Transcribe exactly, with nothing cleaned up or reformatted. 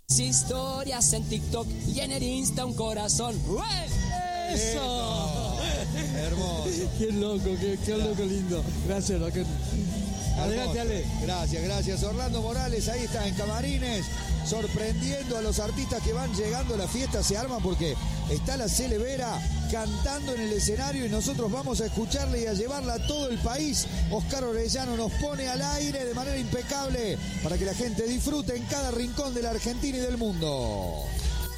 Historias en TikTok y en el Insta un corazón. ¡Ué! ¡Eso! Hermoso. Qué loco, qué, qué loco lindo. Gracias, Raquel. Adelante, Ale. Gracias, gracias. Orlando Morales, ahí está en Camarines, sorprendiendo a los artistas que van llegando a la fiesta. Se arman porque está la Cele Vera cantando en el escenario y nosotros vamos a escucharle y a llevarla a todo el país. Oscar Orellano nos pone al aire de manera impecable para que la gente disfrute en cada rincón de la Argentina y del mundo.